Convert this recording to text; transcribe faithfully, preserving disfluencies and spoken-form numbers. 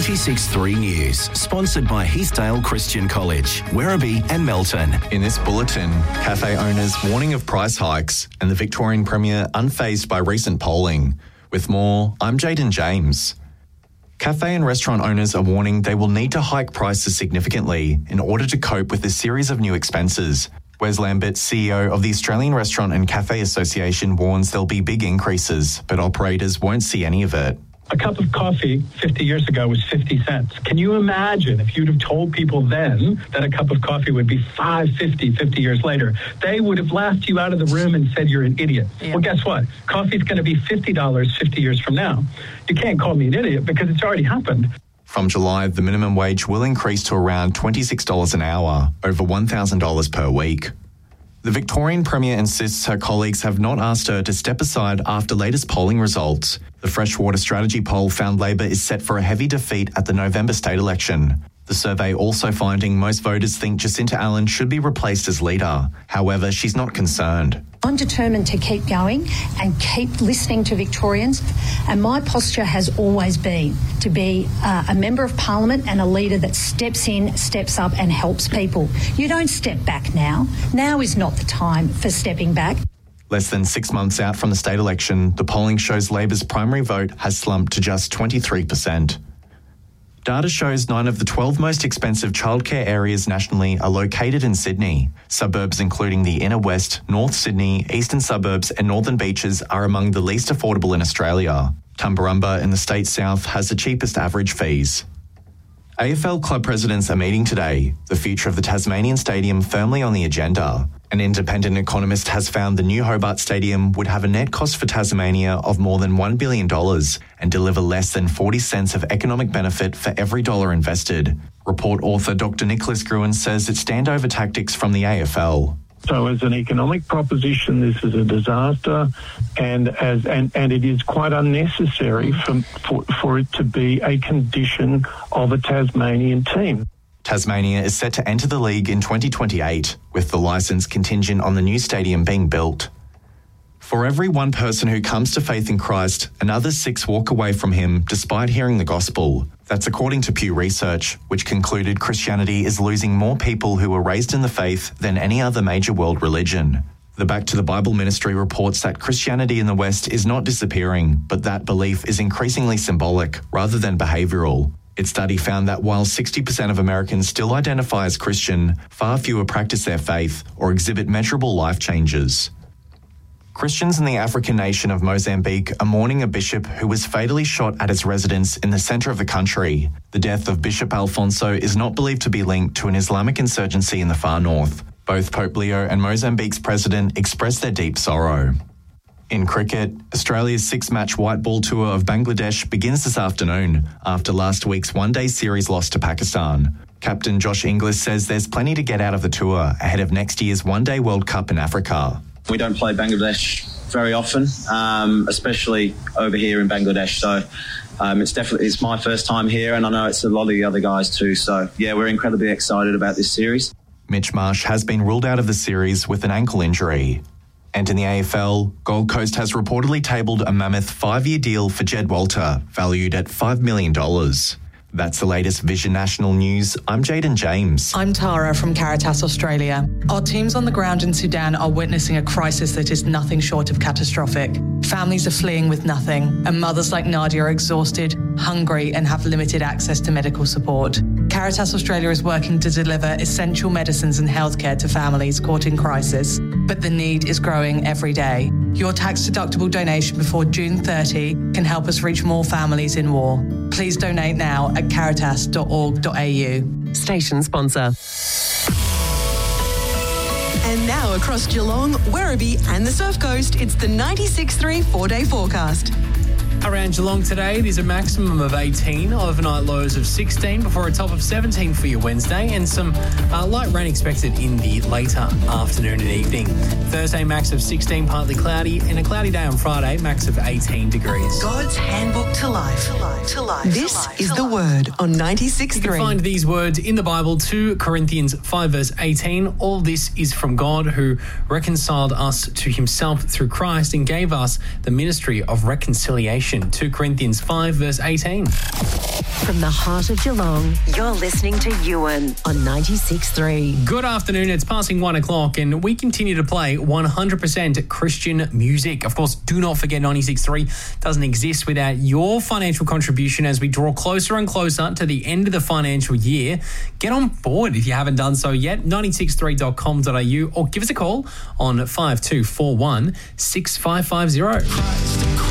ninety-six point three News, sponsored by Heathdale Christian College, Werribee and Melton. In this bulletin, cafe owners warning of price hikes and the Victorian Premier unfazed by recent polling. With more, I'm Jaden James. Cafe and restaurant owners are warning they will need to hike prices significantly in order to cope with a series of new expenses. Wes Lambert, C E O of the Australian Restaurant and Cafe Association, warns there'll be big increases, but operators won't see any of it. A cup of coffee fifty years ago was fifty cents. Can you imagine if you'd have told people then that a cup of coffee would be five fifty fifty years later? They would have laughed you out of the room and said you're an idiot. Yeah. Well, guess what? Coffee's going to be fifty dollars fifty years from now. You can't call me an idiot because it's already happened. From July, the minimum wage will increase to around twenty-six dollars an hour, over one thousand dollars per week. The Victorian Premier insists her colleagues have not asked her to step aside after latest polling results. The Freshwater Strategy poll found Labor is set for a heavy defeat at the November state election. The survey also finding most voters think Jacinta Allen should be replaced as leader. However, she's not concerned. I'm determined to keep going and keep listening to Victorians, and my posture has always been to be uh, a member of Parliament and a leader that steps in, steps up and helps people. You don't step back now. Now is not the time for stepping back. Less than six months out from the state election, the polling shows Labor's primary vote has slumped to just twenty-three percent. Data shows nine of the twelve most expensive childcare areas nationally are located in Sydney. Suburbs including the inner west, North Sydney, eastern suburbs and northern beaches are among the least affordable in Australia. Tumbarumba in the state south has the cheapest average fees. A F L club presidents are meeting today, the future of the Tasmanian Stadium firmly on the agenda. An independent economist has found the new Hobart Stadium would have a net cost for Tasmania of more than one billion dollars and deliver less than forty cents of economic benefit for every dollar invested. Report author Doctor Nicholas Gruen says it's standover tactics from the A F L. So as an economic proposition, this is a disaster, and as and, and it is quite unnecessary for, for, for it to be a condition of a Tasmanian team. Tasmania is set to enter the league in twenty twenty-eight, with the licence contingent on the new stadium being built. For every one person who comes to faith in Christ, another six walk away from him despite hearing the gospel. That's according to Pew Research, which concluded Christianity is losing more people who were raised in the faith than any other major world religion. The Back to the Bible ministry reports that Christianity in the West is not disappearing, but that belief is increasingly symbolic rather than behavioural. Its study found that while sixty percent of Americans still identify as Christian, far fewer practice their faith or exhibit measurable life changes. Christians in the African nation of Mozambique are mourning a bishop who was fatally shot at his residence in the centre of the country. The death of Bishop Alfonso is not believed to be linked to an Islamic insurgency in the far north. Both Pope Leo and Mozambique's president expressed their deep sorrow. In cricket, Australia's six-match white ball tour of Bangladesh begins this afternoon after last week's one-day series loss to Pakistan. Captain Josh Inglis says there's plenty to get out of the tour ahead of next year's one-day World Cup in Africa. We don't play Bangladesh very often, um, especially over here in Bangladesh. So um, it's definitely it's my first time here, and I know it's a lot of the other guys too. So yeah, we're incredibly excited about this series. Mitch Marsh has been ruled out of the series with an ankle injury. And in the A F L, Gold Coast has reportedly tabled a mammoth five-year deal for Jed Walter, valued at five million dollars. That's the latest Vision National News. I'm Jaden James. I'm Tara from Caritas Australia. Our teams on the ground in Sudan are witnessing a crisis that is nothing short of catastrophic. Families are fleeing with nothing, and mothers like Nadia are exhausted, hungry, and have limited access to medical support. Caritas Australia is working to deliver essential medicines and healthcare to families caught in crisis, but the need is growing every day. Your tax-deductible donation before June thirtieth can help us reach more families in war. Please donate now at caritas dot org dot a u. Station sponsor. And now across Geelong, Werribee and the Surf Coast, it's the ninety-six point three four-day forecast. Around Geelong today, there's a maximum of eighteen, overnight lows of sixteen before a top of seventeen for your Wednesday, and some uh, light rain expected in the later afternoon and evening. Thursday, max of sixteen, partly cloudy, and a cloudy day on Friday, max of eighteen degrees. God's handbook to life. To life. To life. This to life. is the word on ninety-six point three. You can find these words in the Bible, two Corinthians five verse eighteen. All this is from God, who reconciled us to himself through Christ and gave us the ministry of reconciliation. two Corinthians five verse eighteen. From the heart of Geelong, you're listening to Ewan on ninety-six point three. Good afternoon. It's passing one o'clock and we continue to play one hundred percent Christian music. Of course, do not forget ninety-six point three doesn't exist without your financial contribution as we draw closer and closer to the end of the financial year. Get on board if you haven't done so yet, ninety-six three dot com dot a u, or give us a call on five two four one, six five five zero.